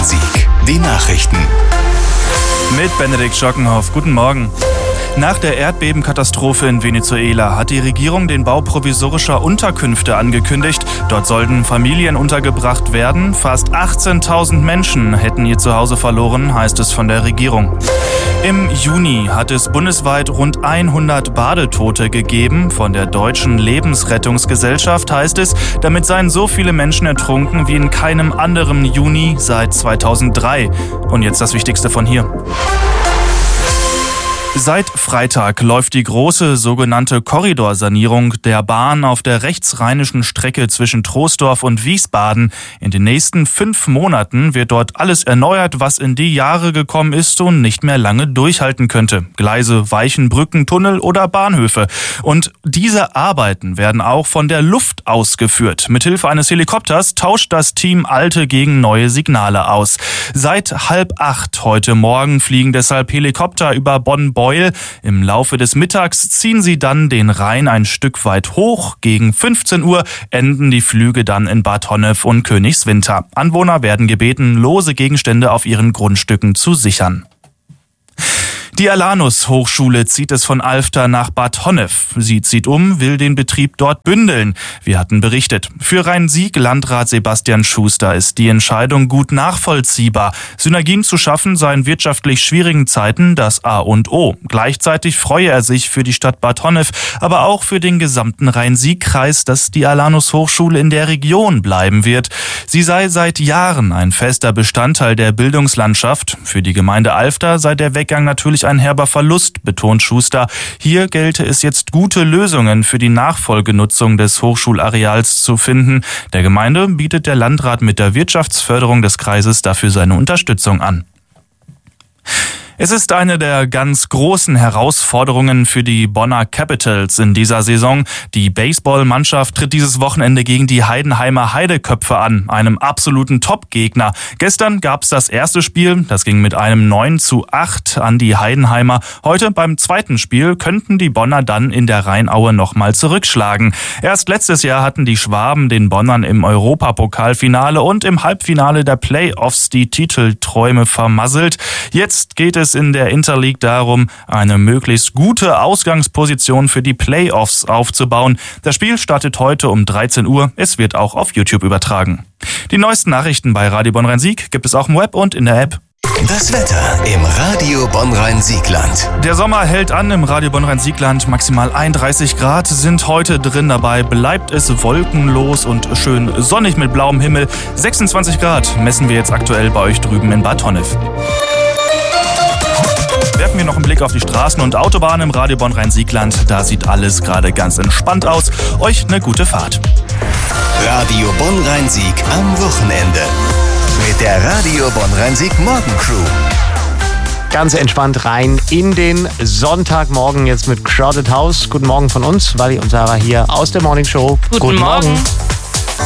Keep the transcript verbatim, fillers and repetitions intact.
Bonn-Rhein-Sieg. Die Nachrichten. Mit Benedikt Schockenhoff. Guten Morgen. Nach der Erdbebenkatastrophe in Venezuela hat die Regierung den Bau provisorischer Unterkünfte angekündigt. Dort sollten Familien untergebracht werden. Fast achtzehntausend Menschen hätten ihr Zuhause verloren, heißt es von der Regierung. Im Juni hat es bundesweit rund hundert Badetote gegeben. Von der Deutschen Lebensrettungsgesellschaft heißt es, damit seien so viele Menschen ertrunken wie in keinem anderen Juni seit zweitausenddrei. Und jetzt das Wichtigste von hier. Seit Freitag läuft die große sogenannte Korridorsanierung der Bahn auf der rechtsrheinischen Strecke zwischen Troisdorf und Wiesbaden. In den nächsten fünf Monaten wird dort alles erneuert, was in die Jahre gekommen ist und nicht mehr lange durchhalten könnte. Gleise, Weichen, Brücken, Tunnel oder Bahnhöfe. Und diese Arbeiten werden auch von der Luft ausgeführt. Mithilfe eines Helikopters tauscht das Team alte gegen neue Signale aus. Seit halb acht heute Morgen fliegen deshalb Helikopter über Bonn. Im Laufe des Mittags ziehen sie dann den Rhein ein Stück weit hoch. Gegen fünfzehn Uhr enden die Flüge dann in Bad Honnef und Königswinter. Anwohner werden gebeten, lose Gegenstände auf ihren Grundstücken zu sichern. Die Alanus-Hochschule zieht es von Alfter nach Bad Honnef. Sie zieht um, will den Betrieb dort bündeln. Wir hatten berichtet. Für Rhein-Sieg-Landrat Sebastian Schuster ist die Entscheidung gut nachvollziehbar. Synergien zu schaffen sei in wirtschaftlich schwierigen Zeiten das A und O. Gleichzeitig freue er sich für die Stadt Bad Honnef, aber auch für den gesamten Rhein-Sieg-Kreis, dass die Alanus-Hochschule in der Region bleiben wird. Sie sei seit Jahren ein fester Bestandteil der Bildungslandschaft. Für die Gemeinde Alfter sei der Weggang natürlich ein herber Verlust, betont Schuster. Hier gelte es jetzt, gute Lösungen für die Nachfolgenutzung des Hochschulareals zu finden. Der Gemeinde bietet der Landrat mit der Wirtschaftsförderung des Kreises dafür seine Unterstützung an. Es ist eine der ganz großen Herausforderungen für die Bonner Capitals in dieser Saison. Die Baseballmannschaft tritt dieses Wochenende gegen die Heidenheimer Heideköpfe an, einem absoluten Top-Gegner. Gestern gab es das erste Spiel, das ging mit einem neun zu acht an die Heidenheimer. Heute beim zweiten Spiel könnten die Bonner dann in der Rheinaue nochmal zurückschlagen. Erst letztes Jahr hatten die Schwaben den Bonnern im Europapokalfinale und im Halbfinale der Playoffs die Titelträume vermasselt. Jetzt geht es in der Interleague darum, eine möglichst gute Ausgangsposition für die Playoffs aufzubauen. Das Spiel startet heute um dreizehn Uhr. Es wird auch auf YouTube übertragen. Die neuesten Nachrichten bei Radio Bonn-Rhein-Sieg gibt es auch im Web und in der App. Das Wetter im Radio Bonn-Rhein-Siegland. Der Sommer hält an im Radio Bonn-Rhein-Siegland. Maximal einunddreißig Grad sind heute drin. Dabei bleibt es wolkenlos und schön sonnig mit blauem Himmel. sechsundzwanzig Grad messen wir jetzt aktuell bei euch drüben in Bad Honnef. Werfen wir noch einen Blick auf die Straßen und Autobahnen im Radio Bonn-Rhein-Siegland. Da sieht alles gerade ganz entspannt aus. Euch eine gute Fahrt. Radio Bonn-Rhein-Sieg am Wochenende. Mit der Radio Bonn-Rhein-Sieg Morgencrew. Ganz entspannt rein in den Sonntagmorgen jetzt mit Crowded House. Guten Morgen von uns, Wally und Sarah hier aus der Morning Show. Guten, Guten Morgen. Morgen.